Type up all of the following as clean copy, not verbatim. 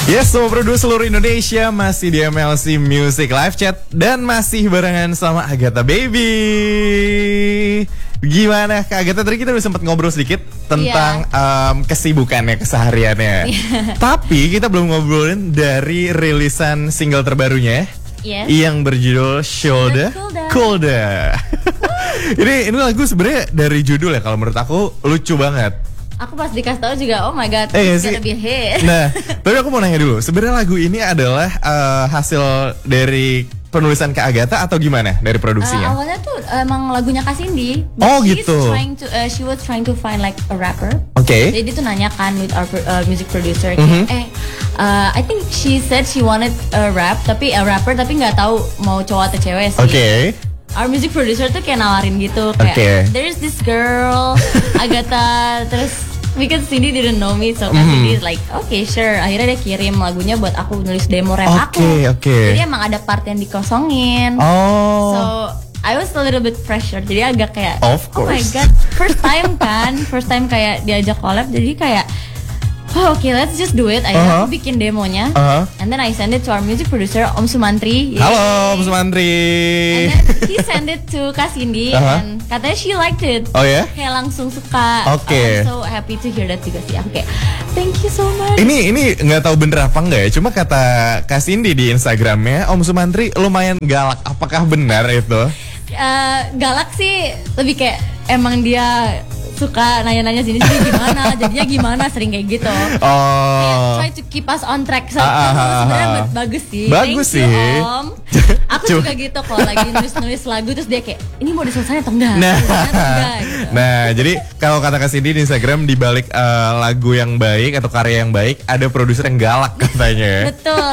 Yes, semua produser seluruh Indonesia masih di MLC Music Live Chat dan masih barengan sama Agatha Baby. Gimana Kak Agatha, tadi kita udah sempat ngobrol sedikit tentang kesibukannya, kesehariannya. Tapi kita belum ngobrolin dari rilisan single terbarunya yang berjudul Shoulda Colda. Ini lagu sebenarnya dari judul ya, kalau menurut aku lucu banget. Aku pas dikasih tahu juga, oh my god, it's gonna be a hit. Nah, tapi aku mau nanya dulu, sebenarnya lagu ini adalah hasil dari penulisan Kak Agatha atau gimana dari produksinya? Awalnya tuh emang lagunya Kak Cindy. Oh gitu. She was trying to find like a rapper. Oke. Jadi tuh nanyakan with our music producer, I think she said she wanted a rap, tapi a rapper tapi nggak tahu mau cowok atau cewek sih. Oke. Our music producer tuh kayak nawarin gitu, kayak there's this girl Agatha, terus because Cindy didn't know me, so Cindy like okay sure. Akhirnya dia kirim lagunya buat aku nulis demo rap aku. Jadi emang ada part yang dikosongin. So I was a little bit pressure. Jadi agak kayak oh my god, first time kayak diajak collab, jadi kayak okay, let's just do it. Akhirnya aku bikin demonya, and then I send it to our music producer Om Sumantri. Halo Om Sumantri. And then he send it to Kak Cindy, and katanya she liked it. Oh ya? Kayak langsung suka. I'm so happy to hear that juga sih. Oke, thank you so much. Ini nggak tahu bener apa enggak ya? Cuma kata Kak Cindy di Instagramnya, Om Sumantri lumayan galak. Apakah benar itu? Galak sih, lebih kayak emang dia suka nanya-nanya sini jadinya gimana sering kayak gitu. Kayak try to keep us on track. Sebenarnya bagus sih. Bagus Thank sih. you, Om. Aku juga gitu kalau lagi nulis lagu terus dia kayak ini mau diselesain atau enggak? Gitu. Nah, jadi kalau kata Kak Cindy di Instagram, di balik lagu yang baik atau karya yang baik ada produser yang galak katanya. Betul.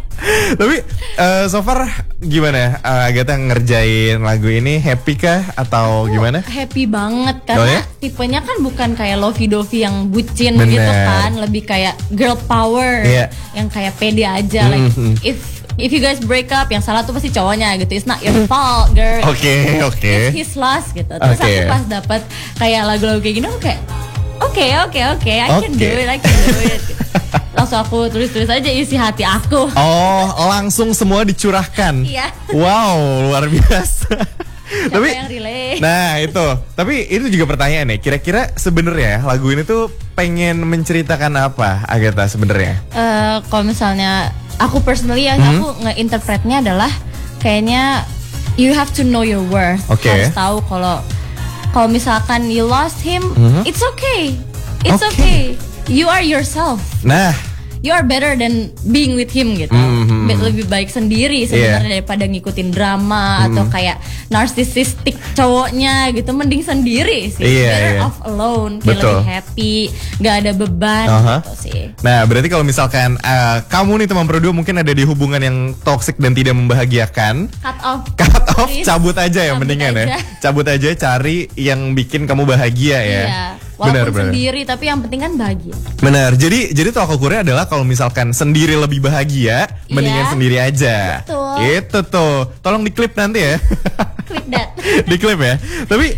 Tapi so far gimana Agatha ngerjain lagu ini, happy kah atau gimana? Happy banget karena tipenya kan bukan kayak lovey-dovey yang bucin gitu kan, lebih kayak girl power yang kayak pede aja. Like if you guys break up, yang salah tuh pasti cowoknya gitu. It's not your fault, girl. Oke. It's his loss gitu. Terus aku pas dapet kayak lagu-lagu kayak gini, aku kayak Oke, I can do it gitu. Langsung aku tulis aja isi hati aku. Langsung semua dicurahkan. Iya. Wow, luar biasa. Siapa yang relate? Nah itu, tapi itu juga pertanyaan nih. Kira-kira sebenarnya lagu ini tuh pengen menceritakan apa, Agatha sebenarnya? Kalau misalnya aku personally aku nge-interpretnya adalah kayaknya you have to know your worth. Harus tahu kalau misalkan you lost him, it's okay. It's okay. You are yourself. Nah, you are better than being with him gitu. Lebih baik sendiri sebenarnya daripada ngikutin drama atau kayak narcissistic cowoknya gitu. Mending sendiri sih. Better off alone. Kayak lebih happy, gak ada beban gitu sih. Nah, berarti kalau misalkan kamu nih teman berdua mungkin ada di hubungan yang toksik dan tidak membahagiakan, cut off, cabut aja ya, mendingan ya. Cabut aja, cari yang bikin kamu bahagia ya. Walaupun sendiri, tapi yang penting kan bahagia. Benar. Jadi tolak ukurnya adalah kalau misalkan sendiri lebih bahagia, mendingan sendiri aja. Betul. Itu tuh. Tolong diklip nanti ya. Clip that. Diklip ya. Tapi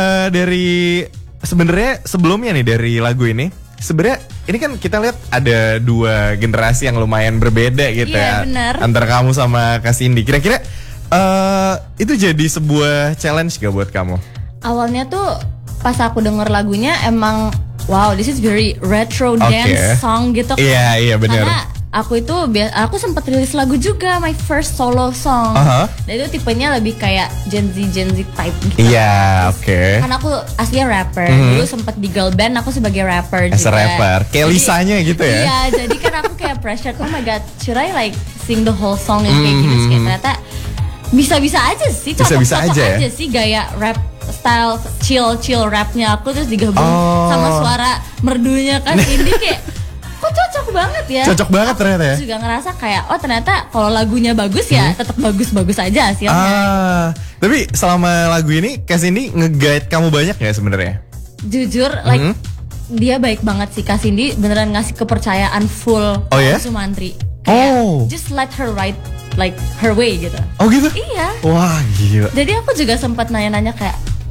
dari sebenarnya sebelumnya nih dari lagu ini, sebenarnya ini kan kita lihat ada dua generasi yang lumayan berbeda gitu ya. Bener. Antara kamu sama Kak Cindy. Kira-kira itu jadi sebuah challenge gak buat kamu? Awalnya tuh pas aku denger lagunya emang wow, this is very retro dance song gitu kan. Iya benar. Karena aku sempat rilis lagu juga, my first solo song. Dan itu tipenya lebih kayak Gen Z type gitu. Iya, Karena aku aslinya rapper. Dulu sempat di girl band, aku sebagai rapper juga. As a rapper, kayak Lisanya gitu ya. Iya, jadi kan aku kayak pressure, oh my god, should I like sing the whole song yang kayak gini? Ternyata bisa-bisa aja sih, cocok aja sih gaya rap style chill rapnya aku, terus digabung sama suara merdunya kan Cindy kayak kok cocok banget ya. Cocok banget ternyata ya. Aku juga ngerasa kayak ternyata kalau lagunya bagus ya tetap bagus-bagus aja hasilnya. Tapi selama lagu ini Kak Cindy nge-guide kamu banyak ya sebenarnya? Jujur like dia baik banget sih, Kak Cindy beneran ngasih kepercayaan full ke Sumantri. Kayak just let her write like her way gitu. Oh gitu? Iya. Wah gila. Jadi aku juga sempat nanya-nanya kayak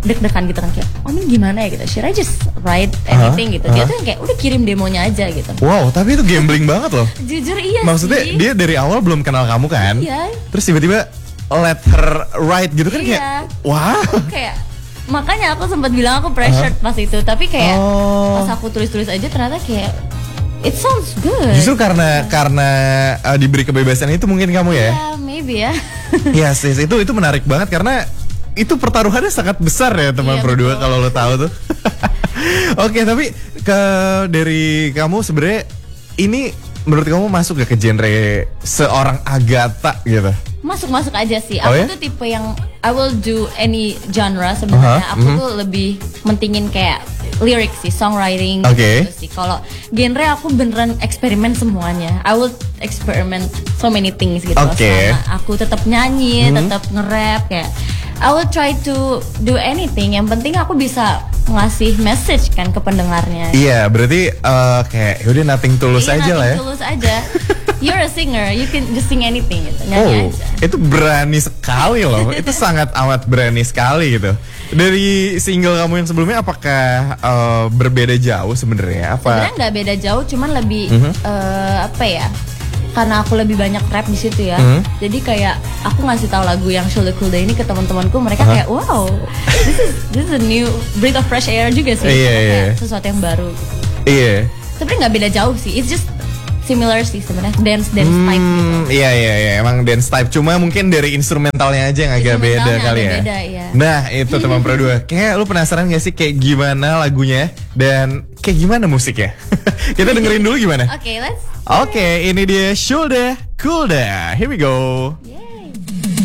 deg-degan gitu kan kayak ini gimana ya gitu, should I just write anything gitu. Dia tuh kayak udah kirim demonya aja gitu. Wow, tapi itu gambling banget loh. Jujur iya. Maksudnya sih. dia dari awal belum kenal kamu kan? Iya. Terus tiba-tiba let her write gitu kan, kayak wow. Kayak makanya aku sempat bilang aku pressured pas itu, tapi kayak pas aku tulis-tulis aja ternyata kayak it sounds good. Justru karena diberi kebebasan itu mungkin kamu ya? Yeah, maybe ya. Yes, itu menarik banget karena itu pertaruhannya sangat besar ya teman Pro 2 kalau lo tahu tuh. Oke, tapi dari kamu sebenarnya ini menurut kamu masuk gak ke genre seorang Agatha gitu? Masuk aja sih. Aku tuh tipe yang I will do any genre sebenarnya. Aku tuh lebih mentingin kayak lirik sih, songwriting gitu sih. Kalau genre aku beneran eksperimen semuanya. I will experiment so many things gitu. Selama aku tetap nyanyi, tetap nge-rap kayak I will try to do anything. Yang penting aku bisa ngasih message kan ke pendengarnya. Iya, berarti kayak yaudah nothing tulus aja lah ya. Tulus aja. You're a singer, you can just sing anything gitu, nyanyi aja. Itu berani sekali loh. Itu sangat amat berani sekali gitu. Dari single kamu yang sebelumnya apakah berbeda jauh sebenarnya? Sebenarnya nggak beda jauh, cuman lebih apa ya? Karena aku lebih banyak rap di situ ya. Jadi kayak aku ngasih tahu lagu yang Shoulda Coolda ini ke teman-temanku, mereka kayak wow, this is a new breath of fresh air juga sih. Kayak sesuatu yang baru. Iya. Sebenarnya nggak beda jauh sih. It's just similar sih sebenarnya, dance type gitu. Iya, emang dance type. Cuma mungkin dari instrumentalnya aja yang agak beda kali ya. Iya. Nah, itu teman Pro 2. Kayak lu penasaran gak sih kayak gimana lagunya dan kayak gimana musiknya? Kita dengerin dulu gimana? Oke, Oke, ini dia Shoulda Coolda. Here we go. Yeah.